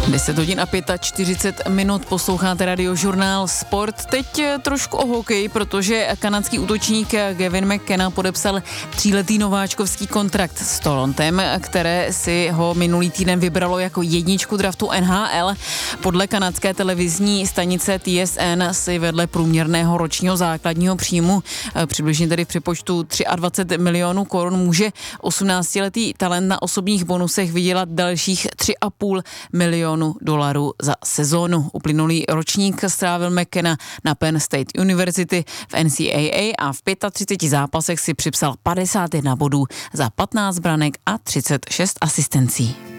10 hodin a 45 minut posloucháte Radiožurnál Sport. Teď trošku o hokej, protože kanadský útočník Gavin McKenna podepsal 3letý nováčkovský kontrakt s Torontem, které si ho minulý týden vybralo jako jedničku draftu NHL. Podle kanadské televizní stanice TSN si vedle průměrného ročního základního příjmu, přibližně tedy v přepočtu 23 milionů korun, může 18letý talent na osobních bonusech vydělat dalších 3,5 milionu dolarů za sezónu. Uplynulý ročník strávil McKenna na Penn State University v NCAA a v 35 zápasech si připsal 51 bodů za 15 branek a 36 asistencí.